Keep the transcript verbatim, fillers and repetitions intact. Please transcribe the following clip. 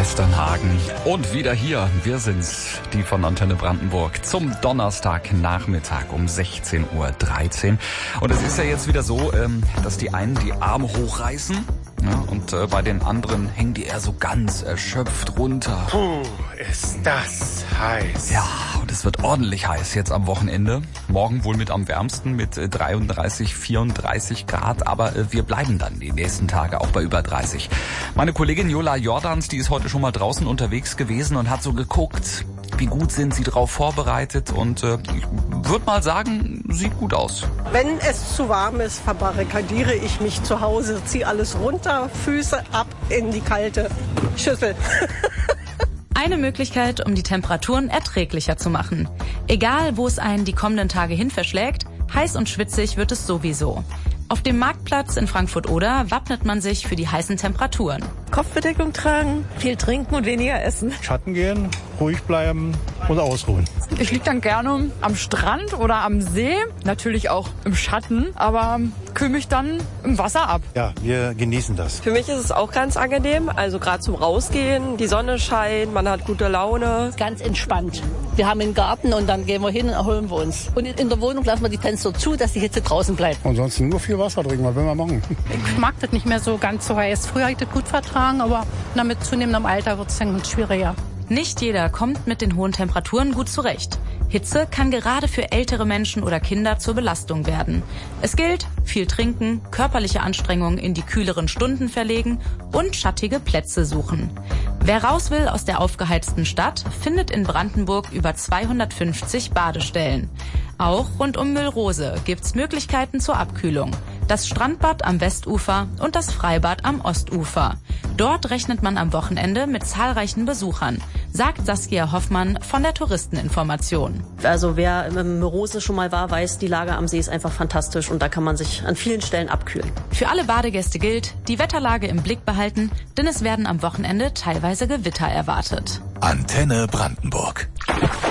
Westernhagen. Und wieder hier. Wir sind's, die von Antenne Brandenburg, zum Donnerstagnachmittag um sechzehn Uhr dreizehn. Und es ist ja jetzt wieder so, dass die einen die Arme hochreißen, ja, und äh, bei den anderen hängen die eher so ganz erschöpft runter. Puh, ist das heiß. Ja, und es wird ordentlich heiß jetzt am Wochenende. Morgen wohl mit am wärmsten mit äh, dreiunddreißig, vierunddreißig Grad. Aber äh, wir bleiben dann die nächsten Tage auch bei über dreißig. Meine Kollegin Jola Jordans, die ist heute schon mal draußen unterwegs gewesen und hat so geguckt, wie gut sind sie drauf vorbereitet. Und äh, ich würde mal sagen, sieht gut aus. Wenn es zu warm ist, verbarrikadiere ich mich zu Hause, ziehe alles runter, Füße ab in die kalte Schüssel. Eine Möglichkeit, um die Temperaturen erträglicher zu machen. Egal, wo es einen die kommenden Tage hin verschlägt, heiß und schwitzig wird es sowieso. Auf dem Marktplatz in Frankfurt-Oder wappnet man sich für die heißen Temperaturen. Kopfbedeckung tragen, viel trinken und weniger essen. Schatten gehen, ruhig bleiben und ausruhen. Ich liege dann gerne am Strand oder am See, natürlich auch im Schatten, aber kühle mich dann im Wasser ab. Ja, wir genießen das. Für mich ist es auch ganz angenehm, also gerade zum Rausgehen, die Sonne scheint, man hat gute Laune. Ganz entspannt. Wir haben einen Garten und dann gehen wir hin und erholen wir uns. Und in der Wohnung lassen wir die Fenster zu, dass die Hitze draußen bleibt. Ansonsten nur viel Wasser trinken, was will man machen? Ich mag das nicht mehr so ganz so heiß. Früher habe ich das gut vertragen, aber mit zunehmendem Alter wird es dann schwieriger. Nicht jeder kommt mit den hohen Temperaturen gut zurecht. Hitze kann gerade für ältere Menschen oder Kinder zur Belastung werden. Es gilt, viel trinken, körperliche Anstrengungen in die kühleren Stunden verlegen und schattige Plätze suchen. Wer raus will aus der aufgeheizten Stadt, findet in Brandenburg über zweihundertfünfzig Badestellen. Auch rund um Müllrose gibt's Möglichkeiten zur Abkühlung. Das Strandbad am Westufer und das Freibad am Ostufer. Dort rechnet man am Wochenende mit zahlreichen Besuchern, sagt Saskia Hoffmann von der Touristeninformation. Also wer im Müllrose schon mal war, weiß, die Lage am See ist einfach fantastisch und da kann man sich an vielen Stellen abkühlen. Für alle Badegäste gilt, die Wetterlage im Blick behalten, denn es werden am Wochenende teilweise Gewitter erwartet. Antenne Brandenburg.